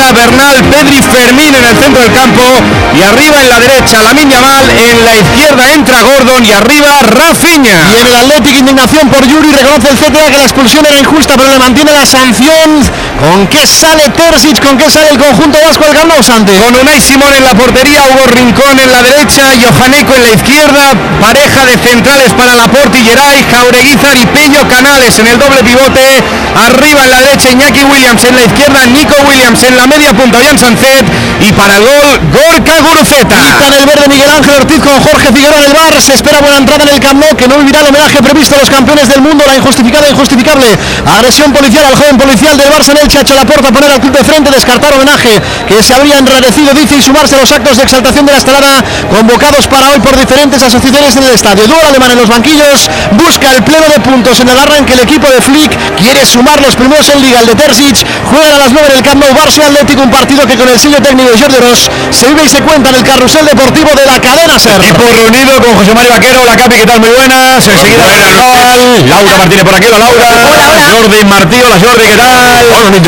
izquierda Bernal, Pedri, Fermín en el centro del campo, y arriba en la derecha Lamine Yamal, en la izquierda entra Gordon y arriba Rafinha. Y en el Athletic, indignación por Yuri, reconoce el CTA que la expulsión era injusta, pero le mantiene la sanción. ¿Con qué sale Terzic? ¿Con qué sale el conjunto vasco del Camp Nou, Santi? Con Unai Simón en la portería, Hugo Rincón en la derecha, Johaneco en la izquierda, pareja de centrales para Laporte y Geray, Jaureguizar y Pello Canales en el doble pivote, arriba en la derecha Iñaki Williams, en la izquierda Nico Williams, en la media punta Ollán Sancet, y para el gol Gorka Guruceta. Está en el verde Miguel Ángel Ortiz con Jorge Figueroa en el bar. Se espera buena entrada en el Camp Nou, que no vivirá el homenaje previsto a los campeones del mundo. La injustificada e injustificable agresión policial al joven policial del Barça en Elche ha hecho Laporta a poner al club de frente, descartar homenaje que se habría enrarecido, dice, y sumarse a los actos de exaltación de la estelada convocados para hoy por diferentes asociaciones en el estadio. Dúo alemán en los banquillos, busca el pleno de puntos en el arranque. El equipo de Flick quiere sumar los primeros en Liga. El de Terzic juega a las 9 en el Camp Nou. Barça Atlético, un partido que con el sello técnico de Jordi Ros se vive y se cuenta en el carrusel deportivo de la cadena SER. Equipo reunido con José Mario Vaquero. La Capi, ¿qué tal? Muy buenas. Enseguida Laura Martínez por aquí. Hola Laura. Hola. Jordi Martí, hola Jordi, ¿qué tal?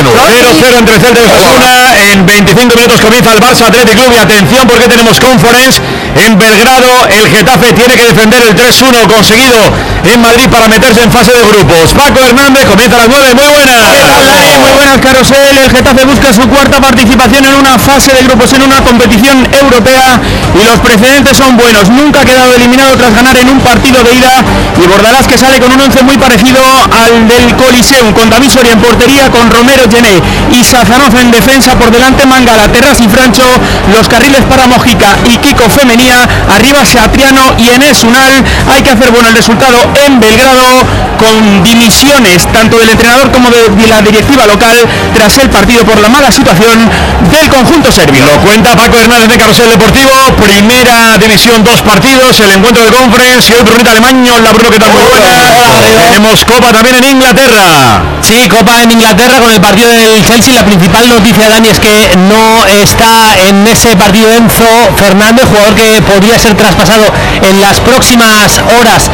0-0 entre Celta y Osasuna. En 25 minutos comienza el Barça Athletic Club, y atención porque tenemos Conference en Belgrado. El Getafe tiene que defender el 3-1 conseguido en Madrid para meterse en fase de grupos. Paco Hernández, comienza a las 9. Muy buenas. ¿Qué tal, Dani? Muy buenas, Carosel. El Getafe busca su cuarta participación en una fase de grupos en una competición europea, y los precedentes son buenos. Nunca ha quedado eliminado tras ganar en un partido de ida, y Bordalás, que sale con un once muy parecido al del Coliseum, con David Soria en portería, con Romero, Gené y Sazanov en defensa, por delante Mangala, Terras y Francho, los carriles para Mojica y Kiko Femenía, arriba Satriano y Enes Unal. Hay que hacer bueno el resultado en Belgrado, con dimisiones tanto del entrenador como de la directiva local tras el partido por la mala situación del conjunto serbio. Lo cuenta Paco Hernández de Carrusel Deportivo. Primera división, 2 partidos, el encuentro de Conference, y hoy Brunita Alemaño. La Bruno, ¿qué tal? Muy buenas. Tenemos Copa también en Inglaterra. Sí, Copa en Inglaterra con el partido del Chelsea. La principal noticia, Dani, es que no está en ese partido Enzo Fernández, jugador que podría ser traspasado en las próximas horas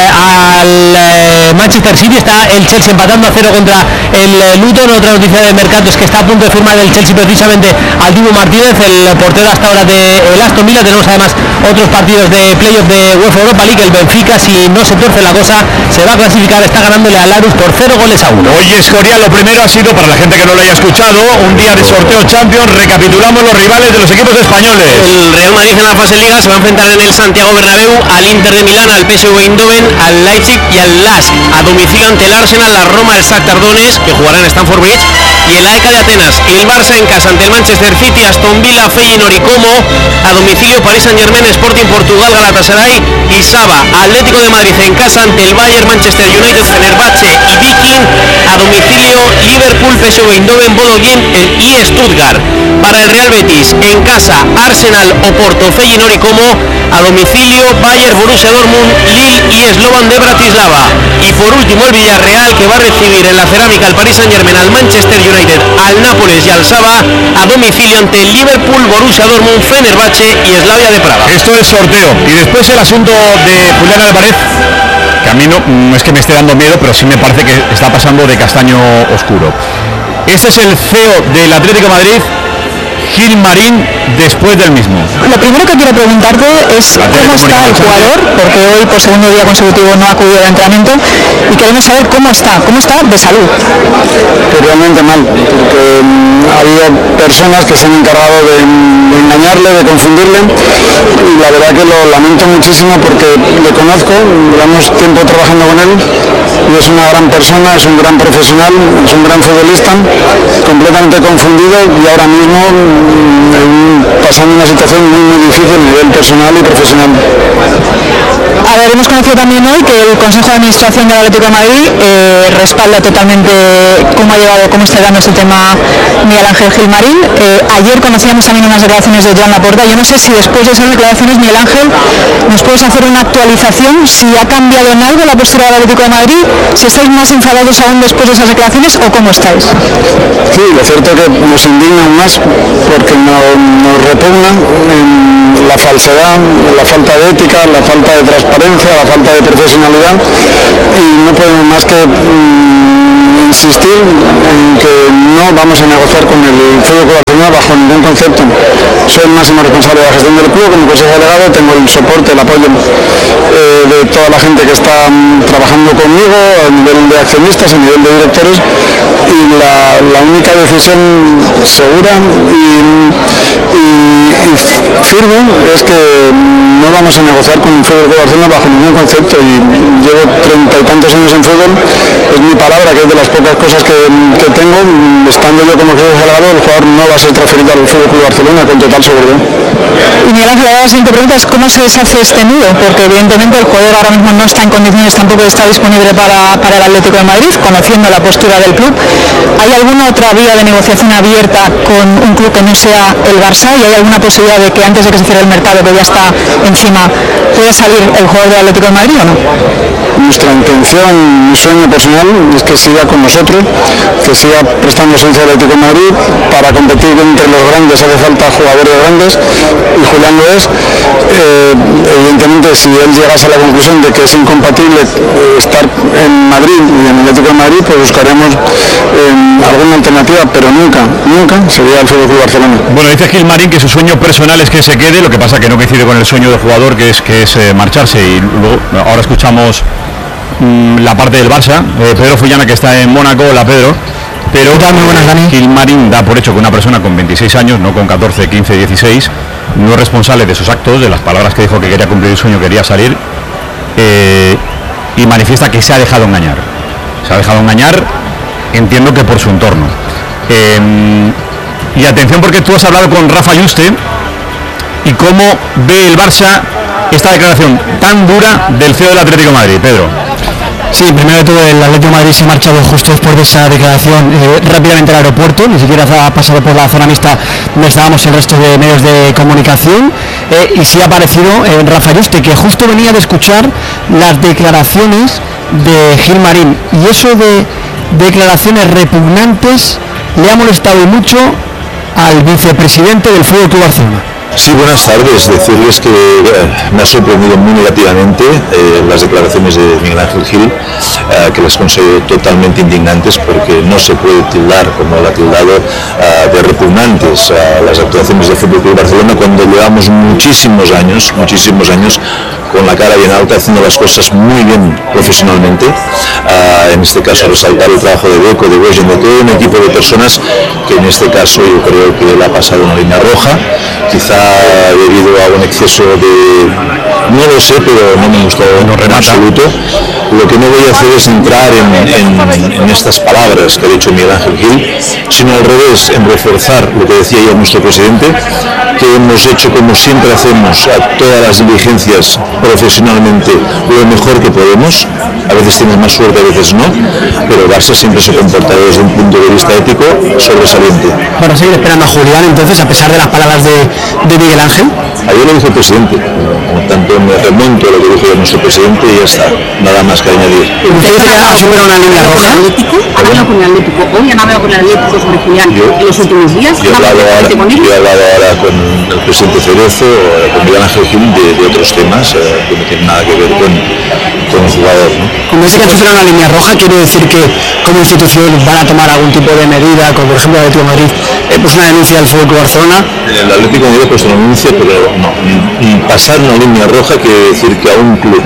al Manchester City. Está el Chelsea empatando a 0 contra el Luton. Otra noticia del mercado es que está a punto de firmar el Chelsea precisamente al Dibu Martínez, el portero hasta ahora del Aston Villa. Tenemos además otros partidos de playoff de UEFA Europa League. El Benfica, si no se tuerce la cosa, se va a clasificar. Está ganándole a Larus por 0-1. Hoy Escorial, lo primero ha sido, para la gente que no lo haya escuchado, un día de sorteo Champions. Recapitulamos los rivales de los equipos españoles. El Real Madrid en la fase Liga se va a enfrentar en el Santiago Bernabéu al Inter de Milán, al PSV Eindhoven, al Leipzig y al LASK. A domicilio ante el Arsenal, la Roma, el Shakhtar Donetsk, que jugará en Stamford Bridge, y el AEK de Atenas. El Barça en casa ante el Manchester City, Aston Villa, Feyenoord y Como. A domicilio Paris Saint-Germain, Sporting Portugal, Galatasaray y Saba. Atlético de Madrid en casa ante el Bayern, Manchester United, Fenerbahce y Viking. A domicilio Liverpool, PSV Eindhoven, Bodo Glimt y Stuttgart. Para el Real Betis en casa Arsenal, Oporto, Feyenoord y Como. A domicilio Bayern, Borussia Dortmund, Lille y Slovan de Bratislava. Y por último el Villarreal, que va a recibir en la Cerámica al Paris Saint-Germain, al Manchester United, al Nápoles y al Saba. A domicilio ante el Liverpool, Borussia Dortmund, Fenerbahce y Slavia de Praga. Esto es sorteo. Y después el asunto de Julián Álvarez, que a mí no es que me esté dando miedo, pero sí me parece que está pasando de castaño oscuro. Este es el CEO del Atlético de Madrid, Gil Marín, después del mismo. Lo primero que quiero preguntarte es cómo está el jugador, porque hoy por segundo día consecutivo no ha acudido al entrenamiento, y queremos saber cómo está de salud. Realmente mal, porque ha habido personas que se han encargado de engañarle, de confundirle, y la verdad que lo lamento muchísimo porque le conozco, llevamos tiempo trabajando con él, y es una gran persona, es un gran profesional, es un gran futbolista, completamente confundido, y ahora mismo pasando una situación muy difícil a nivel personal y profesional. A ver, hemos conocido también hoy que el Consejo de Administración del Atlético de Madrid respalda totalmente cómo está dando este tema Miguel Ángel Gil Marín. Ayer conocíamos también unas declaraciones de Joan Laporta. Yo no sé si después de esas declaraciones, Miguel Ángel, nos puedes hacer una actualización, si ha cambiado en algo la postura del Atlético de Madrid, si estáis más enfadados aún después de esas declaraciones o cómo estáis. Sí, lo cierto es que nos indignan más porque nos repugna la falsedad, la falta de ética, la falta de transparencia, la falta de profesionalidad, y no podemos más que insistir en que no vamos a negociar con el Fútbol Club Barcelona bajo ningún concepto. Soy el máximo responsable de la gestión del club, como consejo delegado tengo el soporte, el apoyo de toda la gente que está trabajando conmigo a nivel de accionistas, a nivel de directores, y la única decisión segura y firme es que no vamos a negociar con el Fútbol Club Barcelona bajo ningún concepto, y llevo 30 y tantos años en fútbol, es mi palabra, que es de las pocas cosas que tengo. Estando yo como jefe delegado, el jugador no va a ser transferido al Fútbol Club Barcelona con total seguridad. Y Miguel Ángel, la siguiente pregunta es ¿cómo se deshace este nudo? Porque evidentemente el jugador ahora mismo no está en condiciones, tampoco está disponible para el Atlético de Madrid, conociendo la postura del club. ¿Hay alguna otra vía de negociación abierta con un club que no sea el Barça? ¿Y hay alguna posibilidad de que antes de que se cierre el mercado, que ya está encima, pueda salir el jugador del Atlético de Madrid o no? Nuestra intención, mi sueño personal es que siga con nosotros, que siga prestando servicio al Atlético de Madrid. Para competir entre los grandes hace falta jugadores grandes, y Julián lo es. Evidentemente, si él llegase a la conclusión de que es incompatible estar en Madrid y en el Atlético de Madrid, pues buscaremos alguna alternativa, pero nunca sería el Fútbol Club Barcelona. Bueno, dice Gilmarín que su sueño personal es que se quede, lo que pasa que no coincide con el sueño del jugador, que es marcharse. Y luego, ahora escuchamos la parte del Barça, Pedro Fullana, que está en Mónaco. Hola, Pedro. Pero muy buenas, Dani. Gilmarín da por hecho que una persona con 26 años, no con 14, 15, 16, no es responsable de sus actos, de las palabras que dijo que quería cumplir el sueño, quería salir, y manifiesta que se ha dejado engañar. Se ha dejado engañar, entiendo que por su entorno. Y atención, porque tú has hablado con Rafa Yuste y cómo ve el Barça esta declaración tan dura del CEO del Atlético de Madrid, Pedro. Sí, primero de todo el Atlético de Madrid se ha marchado justo después de esa declaración rápidamente al aeropuerto, ni siquiera ha pasado por la zona mixta donde estábamos el resto de medios de comunicación, y sí ha aparecido Rafa Yuste, que justo venía de escuchar las declaraciones de Gilmarín, y eso de declaraciones repugnantes le ha molestado y mucho al vicepresidente del Fútbol Club Barcelona. Sí, buenas tardes. Decirles que me ha sorprendido muy negativamente las declaraciones de Miguel Ángel Gil, que las considero totalmente indignantes, porque no se puede tildar, como él ha tildado, de repugnantes las actuaciones del Fútbol Club Barcelona, cuando llevamos muchísimos años con la cara bien alta, haciendo las cosas muy bien profesionalmente. En este caso, resaltar el trabajo de Deco, de Bojan, de todo un equipo de personas que en este caso yo creo que él ha pasado una línea roja, quizá debido a un exceso de... no lo sé, pero no me gustó en absoluto. Lo que no voy a hacer es entrar en estas palabras que ha dicho Miguel Ángel Gil, sino al revés, en reforzar lo que decía ya nuestro presidente, que hemos hecho, como siempre hacemos, a todas las diligencias profesionalmente lo mejor que podemos. A veces tenemos más suerte, a veces no, pero Barça siempre se ha comportado desde un punto de vista ético sobresaliente. Para seguir esperando a Julián, entonces, a pesar de las palabras de Miguel Ángel. Ayer lo dijo el presidente, por tanto me remonto a lo que dijo nuestro presidente y ya está, nada más que añadir. ¿Usted ha superado una línea roja? ¿Ha hablado con el Atlético? ¿Hoy han hablado con el Atlético sobre Julián en los últimos días? Yo he hablado ahora con el presidente Cerezo, con Miguel Ángel Gil, de otros temas que no tienen nada que ver con el jugador, ¿no? Cuando dice que han superado una línea roja, quiere decir que como institución van a tomar algún tipo de medida, como por ejemplo el Atlético de Madrid, pues una denuncia del Fútbol Club Barcelona. El Atlético de Madrid ha puesto una denuncia, pero no, pasar una línea roja quiere decir que a un club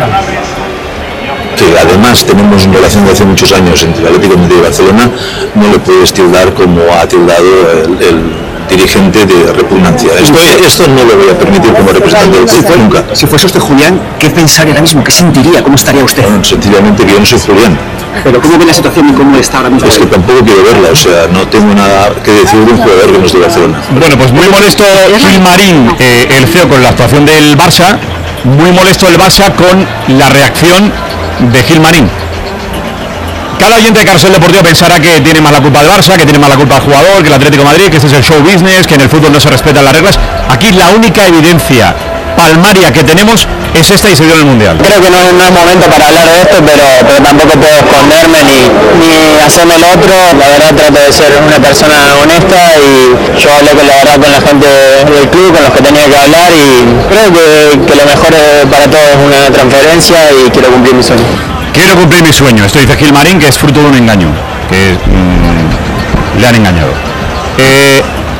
que además tenemos una relación de hace muchos años entre el Atlético de Madrid y Barcelona, no le puedes tildar como ha tildado el dirigente de repugnancia. Esto no lo voy a permitir como representante del club, nunca. Si fuese usted Julián, ¿qué pensaría ahora mismo? ¿Qué sentiría? ¿Cómo estaría usted? Bueno, sencillamente que yo no soy Julián. Pero ¿cómo ve la situación y cómo está ahora mismo? Es que tampoco quiero verla, o sea, no tengo nada que decir de un jugador que no es de Barcelona. Bueno, pues muy molesto Gilmarín, el CEO, con la actuación del Barça, muy molesto el Barça con la reacción de Gilmarín. Cada oyente de Carrusel Deportivo pensará que tiene más la culpa del Barça, que tiene más la culpa del jugador, que el Atlético de Madrid, que este es el show business, que en el fútbol no se respetan las reglas. Aquí la única evidencia palmaria que tenemos es esta y se dio en el Mundial. Creo que no es momento para hablar de esto, pero tampoco puedo esconderme ni hacerme el otro. La verdad trato de ser una persona honesta y yo hablé con la gente del club, con los que tenía que hablar, y creo que lo mejor para todos es una transferencia y quiero cumplir mi sueño. Quiero cumplir mi sueño. Esto dice Gilmarín, que es fruto de un engaño, que le han engañado.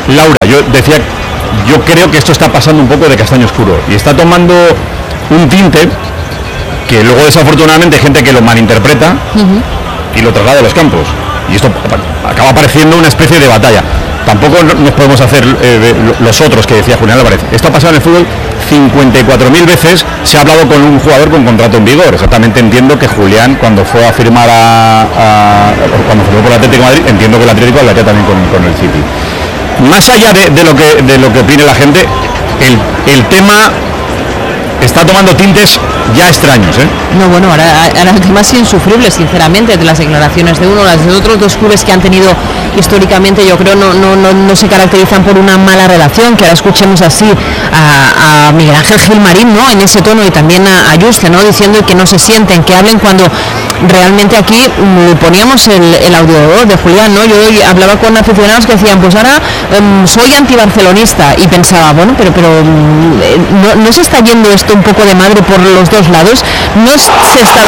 Laura, yo creo que esto está pasando un poco de castaño oscuro y está tomando un tinte que luego desafortunadamente hay gente que lo malinterpreta y lo traslada a los campos, y esto acaba pareciendo una especie de batalla. Tampoco nos podemos hacer los otros que decía Julián Álvarez. Esto ha pasado en el fútbol 54.000 veces. Se ha hablado con un jugador con contrato en vigor. Exactamente, entiendo que Julián, cuando fue a firmar cuando firmó por el Atlético de Madrid, entiendo que el Atlético hablaría también con el City. Más allá de lo que opine la gente, el tema está tomando tintes ya extraños, ¿eh? No, bueno, ahora el tema es insufrible, sinceramente, de las declaraciones de uno, las de otros dos clubes que han tenido históricamente, yo creo, no se caracterizan por una mala relación, que ahora escuchemos así a Miguel Ángel Gilmarín, ¿no?, en ese tono, y también a Juste, ¿no?, diciendo que no se sienten, que hablen cuando realmente aquí poníamos el audio de Julián, ¿no? Yo hablaba con aficionados que decían, pues ahora soy antibarcelonista, y pensaba, bueno, pero no se está yendo esto un poco de madre por los dos lados, no se está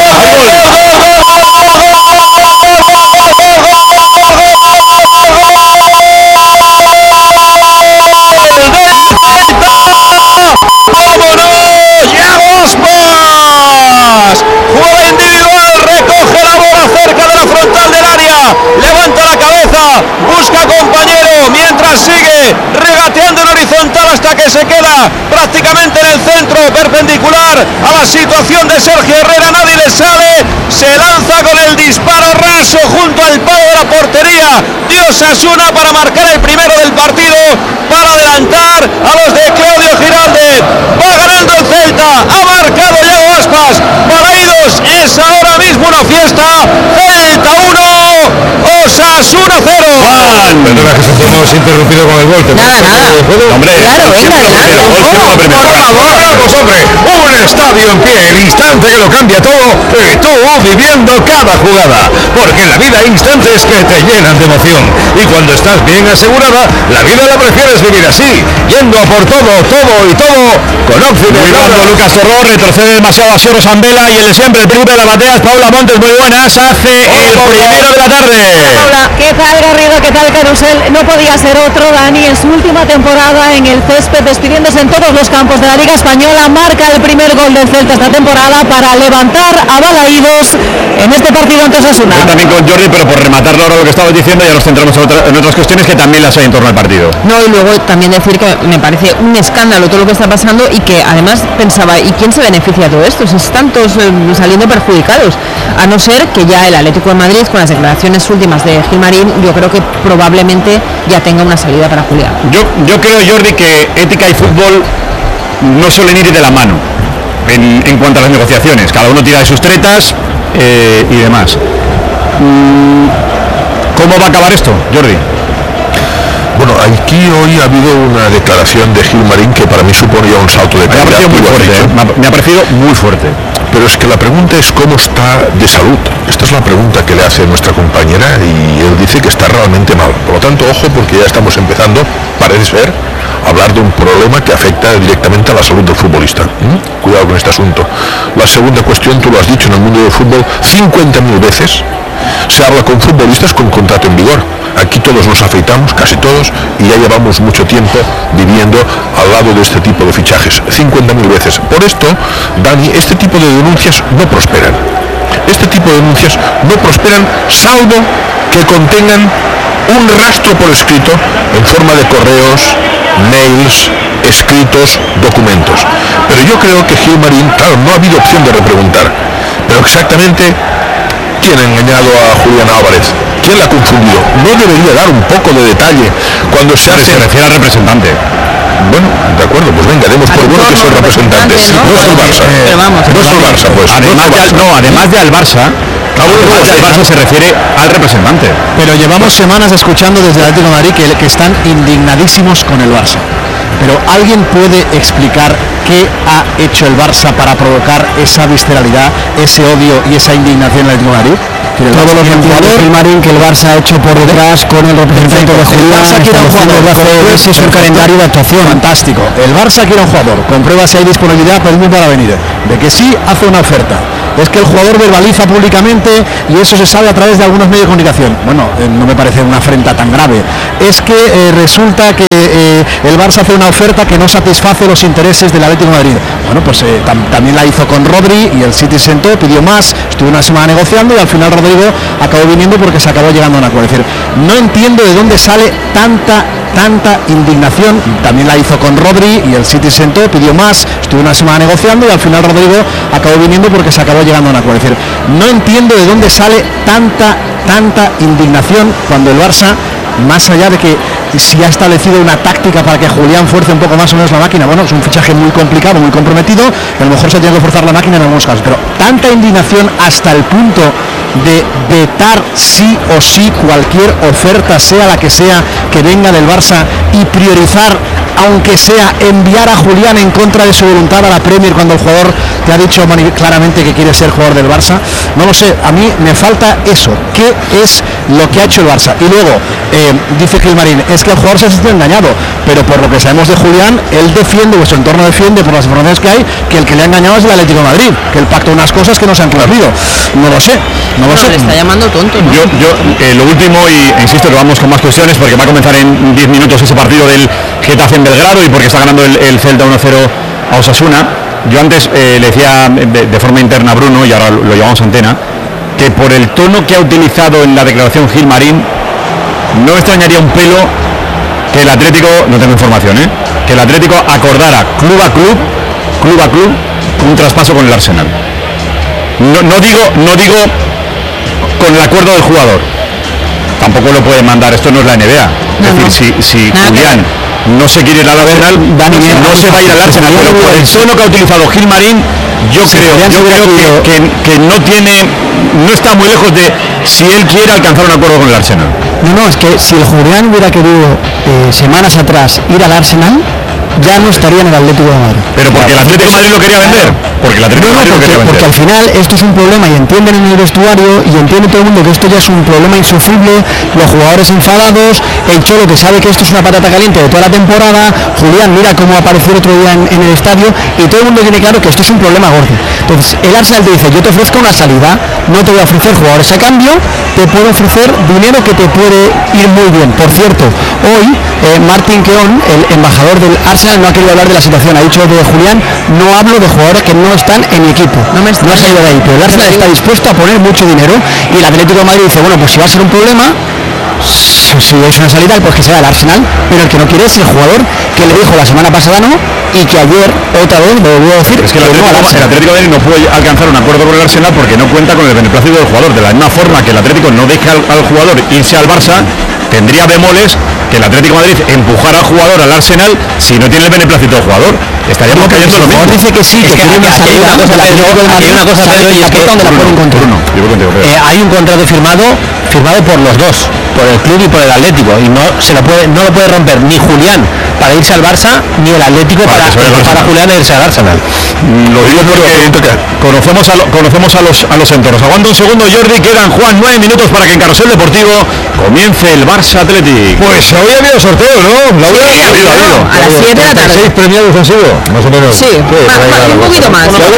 Juega individual, recoge la bola cerca de la frontal del área, levanta la cabeza, busca compañero, mientras sigue regateando en horizontal hasta que se queda prácticamente en el centro, perpendicular a la situación de Sergio Herrera, nadie le sale, se lanza con el disparo raso junto al palo de la portería de Osasuna para marcar el primero del partido, para adelantar a los de Claudio Giraldez. Va ganando el Celta, ha marcado Iago Aspas, Balaidos es ahora mismo una fiesta. Celta 1, Osasuna 0. Perdona que se hemos interrumpido con el gol. Nada. Hombre, claro, venga, adelante, por favor, vamos, hombre, un estadio en pie, el instante que lo cambia todo, y tú viviendo cada jugada, porque en la vida hay instantes que te llenan de emoción, y cuando estás bien asegurada, la vida la prefieres vivir así, yendo a por todo con Oxide. Cuando Lucas Torró retrocede demasiado a Sierra Sambela, y el de siempre, el príncipe de la bateas, Paula Montes, muy buenas, hace el primero de la tarde. Hola, ¿qué tal Garrido? ¿Qué tal Carusel? No podía ser otro. Dani en su última temporada en el césped, despidiéndose en todos los campos de la Liga Española, marca el primer gol del Celta esta temporada para levantar a Balaidos en este partido ante Osasuna. Yo también con Jordi, pero por rematarlo ahora lo que estabas diciendo, ya nos centramos en otras cuestiones que también las hay en torno al partido. No, y luego también decir que me parece un escándalo todo lo que está pasando, y que además pensaba, ¿y quién se beneficia de todo esto? Si están todos saliendo perjudicados, a no ser que ya el Atlético de Madrid, con las declaraciones últimas de Gilmarín, yo creo que probablemente ya tenga una salida para Julián. Yo creo, Jordi, que ética y fútbol no suelen ir de la mano en cuanto a las negociaciones. Cada uno tira de sus tretas y demás. ¿Cómo va a acabar esto, Jordi? Bueno, aquí hoy ha habido una declaración de Gilmarín que para mí suponía un salto de calidad. Me ha parecido muy fuerte. Pero es que la pregunta es cómo está de salud. Esta es la pregunta que le hace nuestra compañera, y él dice que está realmente mal. Por lo tanto, ojo, porque ya estamos empezando, parece ser, a hablar de un problema que afecta directamente a la salud del futbolista. Cuidado con este asunto. La segunda cuestión, tú lo has dicho, en el mundo del fútbol 50.000 veces se habla con futbolistas con contrato en vigor. Aquí todos nos afeitamos, casi todos, y ya llevamos mucho tiempo viviendo al lado de este tipo de fichajes, 50.000 veces. Por esto, Dani, este tipo de denuncias no prosperan. Este tipo de denuncias no prosperan, salvo que contengan un rastro por escrito en forma de correos, mails, escritos, documentos. Pero yo creo que Gilmarín, claro, no ha habido opción de repreguntar, pero exactamente ¿quién ha engañado a Julián Álvarez? ¿Quién la ha confundido? ¿No debería dar un poco de detalle cuando se hace? Se refiere al representante. Bueno, de acuerdo, pues venga, demos por bueno que es el representante. No es el Barça. No es el Barça, pues. Además de al Barça, el Barça se refiere al representante. Pero llevamos semanas escuchando desde el Atlético de Madrid que están indignadísimos con el Barça. Pero ¿alguien puede explicar qué ha hecho el Barça para provocar esa visceralidad, ese odio y esa indignación en el Atlético de Madrid? Todos los jugadores Gilmarín que el Barça ha hecho por detrás con el representante de Julián, ese es un calendario de actuación. Fantástico. El Barça quiere un jugador, comprueba si hay disponibilidad, permite para venir. De que sí, hace una oferta. es que el jugador verbaliza públicamente y eso se sabe a través de algunos medios de comunicación. Bueno, no me parece una afrenta tan grave. Es que resulta que el Barça hace una oferta que no satisface los intereses del Atlético de Madrid. Bueno, pues también la hizo con Rodri y el City sentó, pidió más, estuvo una semana negociando y al final Rodrigo acabó viniendo porque se acabó llegando a un acuerdo. Es decir, no entiendo de dónde sale tanta indignación. También la hizo con Rodri y el City sentó, pidió más, estuvo una semana negociando y al final Rodrigo acabó viniendo porque se acabó llegando a un acuerdo. Es decir, no entiendo de dónde sale tanta indignación cuando el Barça, más allá de que si ha establecido una táctica para que Julián fuerce un poco más o menos la máquina, bueno, es un fichaje muy complicado, muy comprometido, a lo mejor se tiene que forzar la máquina en algunos casos, pero tanta indignación hasta el punto de vetar sí o sí cualquier oferta, sea la que sea, que venga del Barça y priorizar, aunque sea enviar a Julián en contra de su voluntad a la Premier cuando el jugador te ha dicho claramente que quiere ser jugador del Barça. No lo sé, a mí me falta eso. ¿Qué es lo que ha hecho el Barça? Y luego dice Gilmarín, es que el jugador se ha sentido engañado, pero por lo que sabemos de Julián, él defiende, vuestro entorno defiende, por las informaciones que hay, que el que le ha engañado es el Atlético de Madrid, que él pactó unas cosas que no se han cumplido. No lo sé. Le está llamando tonto, ¿no? Yo lo último, y insisto que vamos con más cuestiones porque va a comenzar en 10 minutos ese partido del Getafe en Belgrado y porque está ganando el Celta 1-0 a Osasuna. Yo antes le decía de forma interna a Bruno, y ahora lo llevamos a antena, que por el tono que ha utilizado en la declaración Gilmarín, no me extrañaría un pelo que el Atlético, no tengo información, que el Atlético acordara club a club un traspaso con el Arsenal. No digo con el acuerdo del jugador, tampoco lo puede mandar, esto no es la NBA. Es decir, si Julián no se quiere ir al Arsenal, no se va a ir al Arsenal, pero por el tono que ha utilizado Gilmarín, yo creo que no está muy lejos de si él quiere alcanzar un acuerdo con el Arsenal. No, es que si el Julián hubiera querido semanas atrás ir al Arsenal, ya no estaría en el Atlético de Madrid. Pero porque el Atlético de Madrid lo quería vender. Porque el Atlético de Madrid lo quería vender. Porque al final esto es un problema y entienden en el vestuario y entiende todo el mundo que esto ya es un problema insufrible, los jugadores enfadados, el Cholo que sabe que esto es una patata caliente de toda la temporada, Julián mira cómo apareció el otro día en el estadio y todo el mundo tiene claro que esto es un problema gordo. Entonces el Arsenal te dice, yo te ofrezco una salida, no te voy a ofrecer jugadores a cambio, te puedo ofrecer dinero que te puede ir muy bien. Por cierto, hoy Martin Keown, el embajador del Arsenal, no ha querido hablar de la situación, ha dicho de Julián, no hablo de jugadores que no están en mi equipo, no ha salido de ahí, pero el Arsenal está dispuesto a poner mucho dinero y el Atlético de Madrid dice, bueno, pues si va a ser un problema, si es una salida, pues que sea el Arsenal, pero el que no quiere es el jugador que le dijo la semana pasada no y que ayer otra vez lo volvió a decir. Es que el Atlético de Madrid no puede alcanzar un acuerdo con el Arsenal porque no cuenta con el beneplácito del jugador. De la misma forma que el Atlético no deja al jugador irse al Barça, tendría bemoles que el Atlético de Madrid empujara al jugador al Arsenal si no tiene el beneplácito del jugador. Estaríamos cayendo lo mismo. Dice que sí, que quiere una salida. Hay una cosa, Pedro, y es que hay un contrato firmado por los dos, por el club y por el Atlético, y no lo puede romper ni Julián para irse al Barça ni el Atlético para Julián irse al Arsenal. Lo digo porque conocemos a los entornos. Aguanta un segundo, Jordi, quedan, Juan, 9 minutos para que en Carrusel Deportivo comience el Barça Atlético. Pues hoy ha habido sorteo, ¿no? Ha habido. A las 7 de la tarde. 6 premiados han sido, más o menos. Sí, un poquito más. Bueno,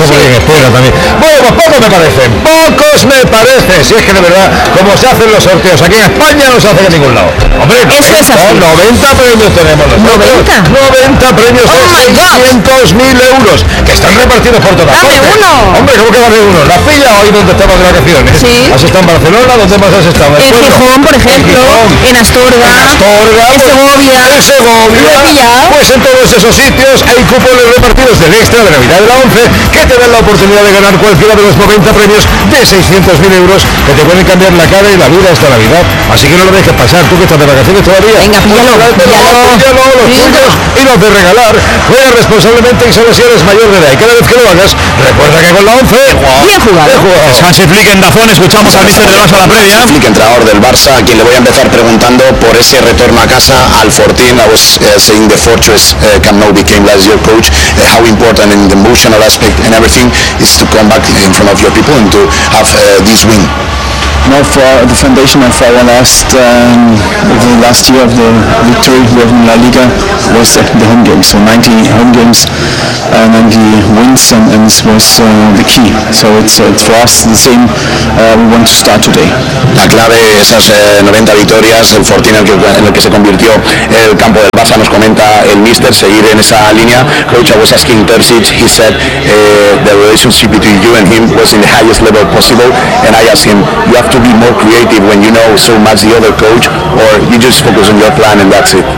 pues pocos me parecen. Si es que de verdad, como se hacen los sorteos aquí en España, no se hacen en ningún lado. Hombre, eso es así. 90 premios tenemos nosotros. 90 premios de 600.000 euros que están repartidos por todas partes. ¡Dame uno! Hombre, ¿cómo que dame uno? ¿La has pillado hoy donde estamos de vacaciones? Sí. ¿Has estado en Barcelona? ¿Dónde más has estado? En Gijón, por ejemplo. En Astorga. En Segovia. Pues en todos esos sitios hay cupones repartidos del extra de Navidad de la 11 que te dan la oportunidad de ganar cualquiera de los 90 premios de 600.000 euros que te pueden cambiar la cara y la vida esta Navidad. Así que no lo dejes pasar, tú que estás de vacaciones todavía. Venga, píllalo, los tuyos y los de regalar. Juega responsablemente y solo si eres mayor de edad. Y cada vez que lo hagas, recuerda que con la 11 bien jugado. Hansi Flick en Dazón, escuchamos al míster del Barça a la previa. Flick, entrenador del Barça, a quien le voy a empezar preguntando por ese retorno a casa al Fortín. I was saying the Fortress Camp Nou became last year, coach. How important in the emotional aspect and everything is to come back in front of your people and to have this win. for the foundation of our last year of the victory here in La Liga was the home games. So 90 home games, 90 wins, and this was the key. So it's for us the same. We want to start today. La clave, esas 90 victorias, el Fortín en el que se convirtió el campo del Barça, nos comenta el míster, seguir en esa línea. Coach, I was asking Terzic, he said the relationship between you and him was in the highest level possible, and I asked him, you have to be more creative when you know so much the other coach, or you just focus on your plan and that's it?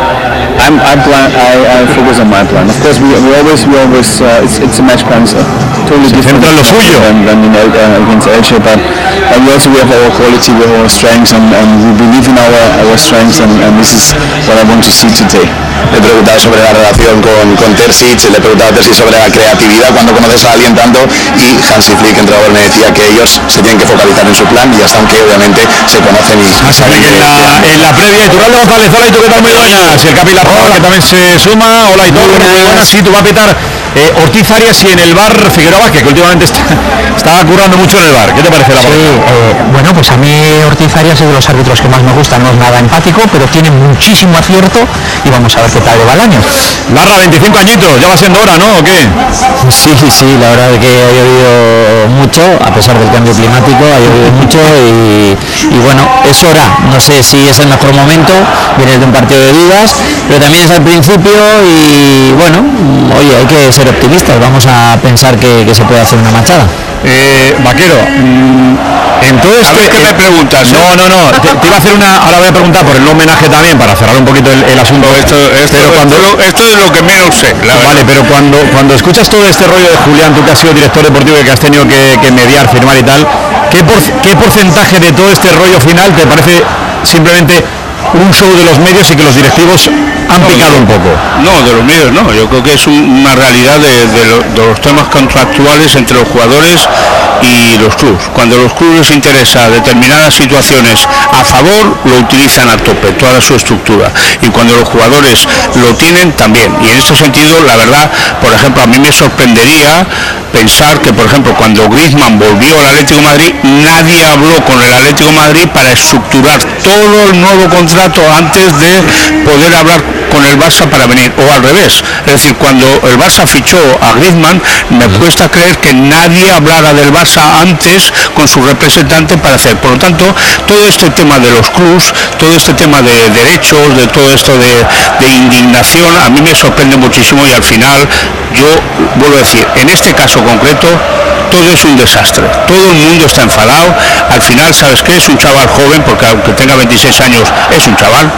I focus on my plan. Of course, we always it's a match plan, so totally different than against Elche, but we also have our quality, we have our strengths, and we believe in our strengths, and this is what I want to see today. Le preguntaba sobre la relación con Terzic, le preguntaba a Terzic sobre la creatividad cuando conoces a alguien tanto, y Hansi Flick, entrenador, me decía que ellos se tienen que focalizar en su plan, y hasta aunque obviamente se conocen y saben que en la previa. Iturralde González, hola, ¿y tú qué tal? Muy buenas. El Capi Laporta, que también se suma. Hola, ¿y tú? Muy buenas. Sí, tú vas a petar Ortiz Arias, y en el bar Figueroa Vázquez, que últimamente está currando mucho en el bar. ¿Qué te parece la pareja? Bueno, pues a mí Ortiz Arias es de los árbitros que más me gustan. No es nada empático, pero tiene muchísimo acierto, y vamos a ver qué tal le va el año. Larra, 25 añitos, ya va siendo hora, ¿no? ¿O qué? Sí, la verdad es que ha llovido mucho, a pesar del cambio climático, ha llovido mucho, y bueno, es hora. No sé si es el mejor momento, viene de un partido de dudas, pero también es al principio, y bueno, oye, hay que ser optimistas, vamos a pensar que se puede hacer una manchada. Vaquero, entonces ¿qué me preguntas? No, te iba a hacer ahora voy a preguntar por el homenaje también, para cerrar un poquito el asunto. Esto es lo que menos sé, vale, pero cuando escuchas todo este rollo de Julián, tú que has sido director deportivo y que has tenido que mediar, firmar y tal, ¿qué porcentaje de todo este rollo final te parece simplemente un show de los medios y que los directivos han picado un poco? No, de los medios no, yo creo que es una realidad de los temas contractuales entre los jugadores y los clubes. Cuando a los clubes les interesa determinadas situaciones a favor, lo utilizan a tope, toda su estructura, y cuando los jugadores lo tienen, también. Y en este sentido, la verdad, por ejemplo, a mí me sorprendería pensar que, por ejemplo, cuando Griezmann volvió al Atlético de Madrid, nadie habló con el Atlético de Madrid para estructurar todo el nuevo contrato antes de poder hablar con el Barça para venir, o al revés. Es decir, cuando el Barça fichó a Griezmann, me cuesta creer que nadie hablara del Barça antes con su representante para hacer. Por lo tanto, todo este tema de los clubs, todo este tema de derechos, de todo esto de indignación, a mí me sorprende muchísimo, y al final, yo vuelvo a decir, en este caso concreto, todo es un desastre, todo el mundo está enfadado. Al final, ¿sabes qué? Es un chaval joven, porque aunque tenga 26 años, es un chaval.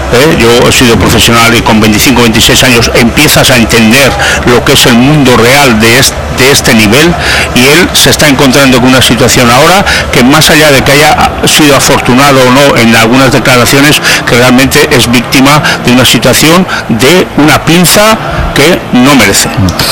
Yo he sido profesional, y con 25 26 años empiezas a entender lo que es el mundo real de este nivel, y él se está encontrando con una situación ahora que, más allá de que haya sido afortunado o no en algunas declaraciones, que realmente es víctima de una situación de una pinza que no merece.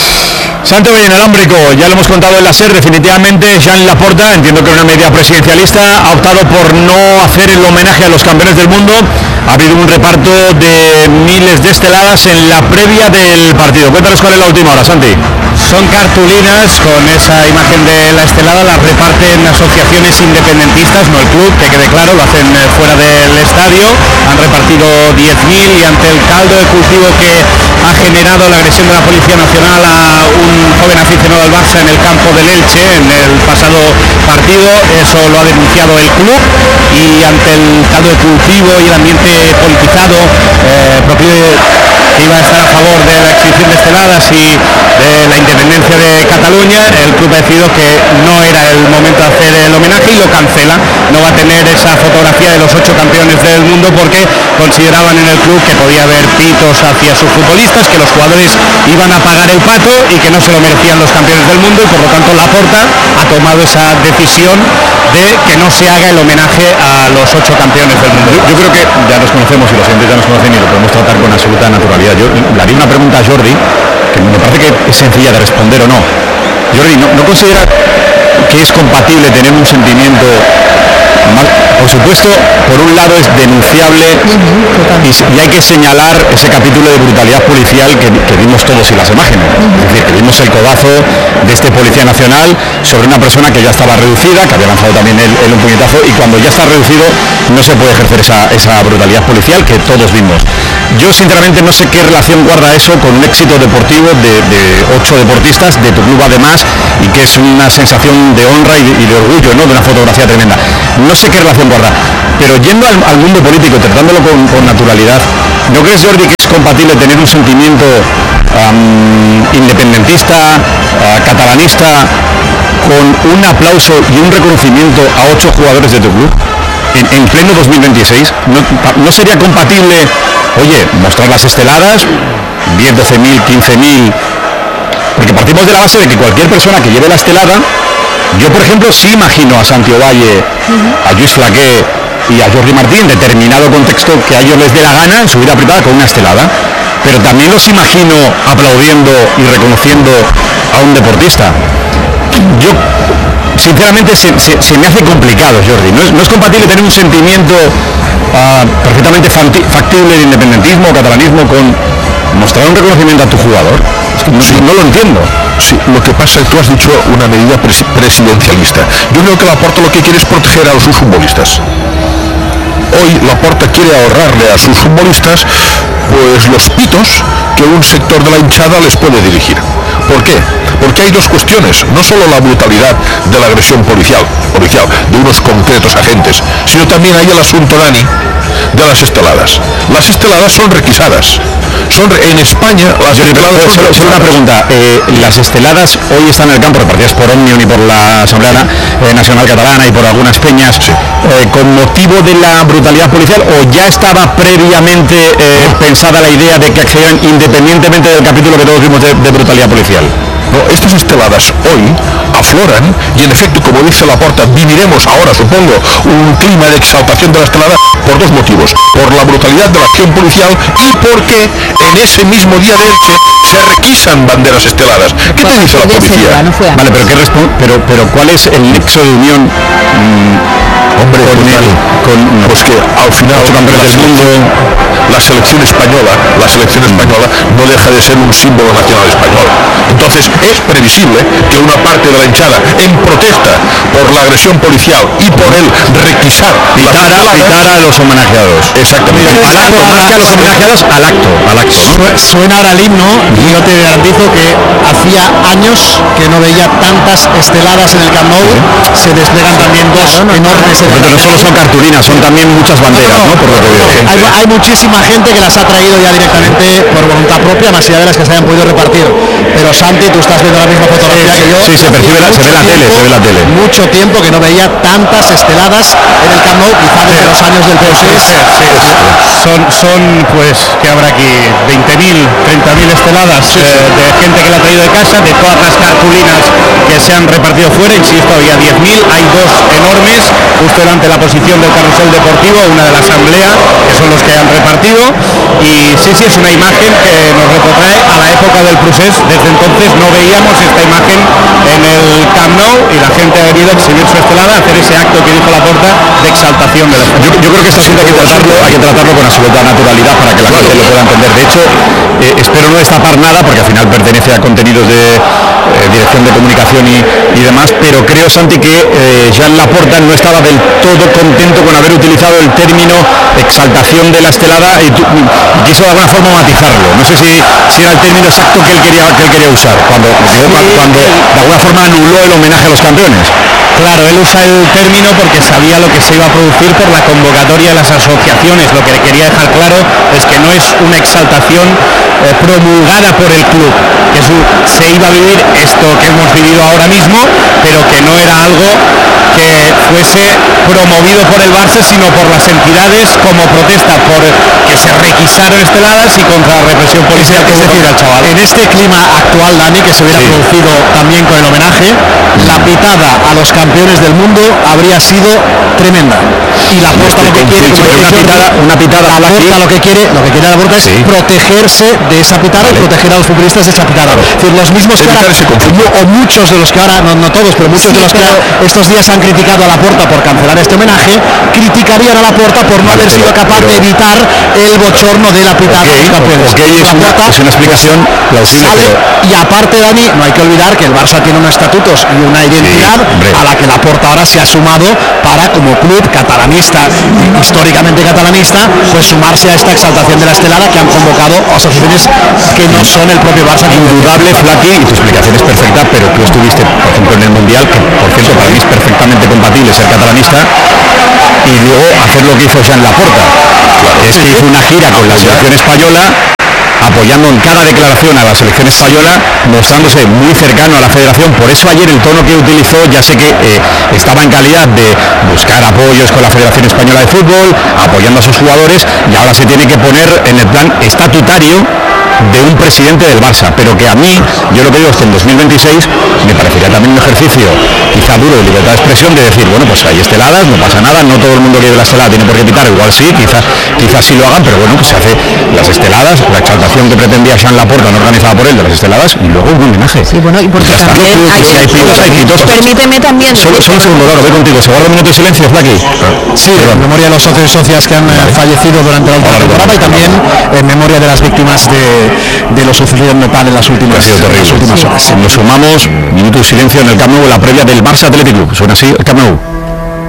Santo Valle inalámbrico, ya lo hemos contado en la SER, definitivamente Jean Laporta, entiendo que una medida presidencialista, ha optado por no hacer el homenaje a los campeones del mundo. Ha habido un reparto de miles de esteladas en la previa del partido. Cuéntanos cuál es la última hora, Santi. Son cartulinas con esa imagen de la estelada, las reparten asociaciones independentistas, no el club, que quede claro, lo hacen fuera del estadio. Han repartido 10.000, y ante el caldo de cultivo que ha generado la agresión de la Policía Nacional a un joven aficionado al Barça en el campo del Elche en el pasado partido, eso lo ha denunciado el club, y ante el caldo de cultivo y el ambiente politizado propio que iba a estar a favor de la exhibición de esteladas y de la independencia de Cataluña, el club ha decidido que no era el momento de hacer el homenaje y lo cancela. No va a tener esa fotografía de los 8 campeones del mundo, porque consideraban en el club que podía haber pitos hacia sus futbolistas, que los jugadores iban a pagar el pato y que no se lo merecían los campeones del mundo, y por lo tanto Laporta ha tomado esa decisión de que no se haga el homenaje a los 8 campeones del mundo. Yo creo que ya nos conocemos, y los siguientes ya nos conocen, y lo podemos tratar con absoluta naturalidad. Yo le haría una pregunta a Jordi, que me parece que es sencilla de responder o no. Jordi, ¿no considera que es compatible tener un sentimiento Por supuesto, por un lado es denunciable y hay que señalar ese capítulo de brutalidad policial que vimos todos en las imágenes. Es decir, que vimos el codazo de este policía nacional sobre una persona que ya estaba reducida, que había lanzado también él un puñetazo, y cuando ya está reducido no se puede ejercer esa brutalidad policial que todos vimos. Yo sinceramente no sé qué relación guarda eso con un éxito deportivo de 8 deportistas de tu club además, y que es una sensación de honra y de orgullo, ¿no?, de una fotografía tremenda. No sé qué relación guarda, pero yendo al mundo político, tratándolo con naturalidad, ¿no crees, Jordi, que es compatible tener un sentimiento independentista, catalanista, con un aplauso y un reconocimiento a 8 jugadores de tu club en pleno 2026? ¿No sería compatible, oye, mostrar las esteladas, 10, 12.000, 15.000? Porque partimos de la base de que cualquier persona que lleve la estelada, yo por ejemplo sí imagino a Santi Ovalle, a Lluís Flaqué y a Jordi Martí en determinado contexto que a ellos les dé la gana en su vida privada con una estelada, pero también los imagino aplaudiendo y reconociendo a un deportista. Yo sinceramente se me hace complicado, Jordi. No es compatible tener un sentimiento perfectamente factible de independentismo o catalanismo con mostrar un reconocimiento a tu jugador. Es que no lo entiendo. Sí, lo que pasa es que tú has dicho una medida presidencialista. Yo creo que Laporta lo que quiere es proteger a sus futbolistas. Hoy Laporta quiere ahorrarle a sus futbolistas pues los pitos que un sector de la hinchada les puede dirigir. ¿Por qué? Porque hay dos cuestiones, no solo la brutalidad de la agresión policial de unos concretos agentes, sino también hay el asunto, Dani, de las esteladas. Las esteladas son requisadas. En España las esteladas son solo una pregunta, las esteladas hoy están en el campo repartidas por Òmnium y por la Asamblea Nacional Catalana y por algunas peñas, con motivo de la brutalidad policial, o ya estaba previamente pensada la idea de que accedieran independientemente del capítulo que todos vimos de brutalidad policial? No, estas esteladas hoy afloran y en efecto, como dice Laporta, viviremos ahora, supongo, un clima de exaltación de la estelada por dos motivos: por la brutalidad de la acción policial y porque en ese mismo día de Elche se requisan banderas esteladas. ¿Qué te dice la policía? Vale, pero ¿cuál es el nexo de unión? Hombre, pues que al final la selección española no deja de ser un símbolo nacional español. Entonces es previsible que una parte de la hinchada, en protesta por la agresión policial y por el requisar pitar a los homenajeados. Exactamente. Más que a los homenajeados, al acto. Suena ahora el himno y yo te garantizo que hacía años que no veía tantas esteladas en el Camp Nou. Se desplegan también dos enormes. Pero no solo son cartulinas, son también muchas banderas, ¿no? Por lo que veo. Hay muchísima gente que las ha traído ya directamente por voluntad propia, más allá de las que se hayan podido repartir. Pero Santi, tú estás viendo la misma fotografía que yo. Sí, se ve la tele. Mucho tiempo que no veía tantas esteladas en el Camp Nou, quizá desde los años del P6. Son pues, que habrá aquí 20.000, 30.000 esteladas de gente que la ha traído de casa, de todas las cartulinas que se han repartido fuera. Insisto, había 10.000, hay dos enormes justo delante de la posición del carrusel deportivo, una de la Asamblea, que son los que han repartido, y sí, es una imagen que nos retrotrae a la época del procés. Desde entonces no veíamos esta imagen en el Camp Nou y la gente ha venido a exhibir su estelada, a hacer ese acto que dijo Laporta de exaltación de la estelada. Yo creo que este asunto hay que tratarlo con absoluta naturalidad para que la gente lo pueda entender. De hecho, espero no destapar nada porque al final pertenece a contenidos de dirección de comunicación y demás, pero creo, Santi, que Joan Laporta no estaba del todo contento con haber utilizado el término exaltación de la estelada y quiso de alguna forma matizarlo. No sé si era el término exacto que él quería usar cuando de alguna forma anuló el homenaje a los campeones. Claro, él usa el término porque sabía lo que se iba a producir por la convocatoria de las asociaciones. Lo que le quería dejar claro es que no es una exaltación promulgada por el club, que se iba a vivir esto que hemos vivido ahora mismo, pero que no era algo que fuese promovido por el Barça, sino por las entidades como protesta por que se requisaron esteladas y contra la represión policial que se tira al chaval. En este clima actual, Dani, que se hubiera producido también con el homenaje, la pitada a los campeones del mundo habría sido tremenda. Y la Porta lo que quiere, una pitada lo que quiere la Porta es protegerse de esa pitada y proteger a los futbolistas de esa pitada. Es decir, los mismos que ahora, o muchos de los que ahora, no todos, pero muchos de los que ahora estos días han criticado a Laporta por cancelar este homenaje, criticarían a Laporta por no haber sido capaz de evitar el bochorno de la pitada de los campeones. Es una explicación plausible. Y aparte, Dani, no hay que olvidar que el Barça tiene unos estatutos y una identidad a la que Laporta ahora se ha sumado para, como club catalanista, históricamente catalanista, pues sumarse a esta exaltación de la estelada que han convocado asociaciones que no son el propio Barça. Indudable, Flaky, y tu explicación es perfecta, pero tú estuviste, por ejemplo, en el Mundial, que por cierto para mí es perfectamente compatible ser catalanista, y luego hacer lo que hizo Joan Laporta, es que hizo una gira con la selección española, apoyando en cada declaración a la selección española, mostrándose muy cercano a la federación. Por eso ayer el tono que utilizó, ya sé que estaba en calidad de buscar apoyos con la Federación Española de Fútbol, apoyando a sus jugadores, y ahora se tiene que poner en el plan estatutario de un presidente del Barça, pero que a mí, yo lo que digo es que en 2026 me parecería también un ejercicio quizá duro de libertad de expresión, de decir, bueno, pues hay esteladas, no pasa nada, no todo el mundo que lleve la estelada tiene por qué pitar, igual sí, quizás sí lo hagan, pero bueno, pues se hace las esteladas, la exaltación que pretendía Joan Laporta, no organizada por él, de las esteladas, y luego un homenaje. Sí, bueno, y porque también hay pitos. Permíteme también. Solo un segundo, Laura, voy contigo, ¿se guarda un minuto de silencio, Flaky? Sí, en memoria de los socios y socias que han fallecido durante la última temporada, y también en memoria de las víctimas de lo sucedido en Nepal en las últimas horas. Nos sumamos, minuto de silencio en el Camp Nou, la previa del Barça Athletic Club. Suena así el Camp Nou.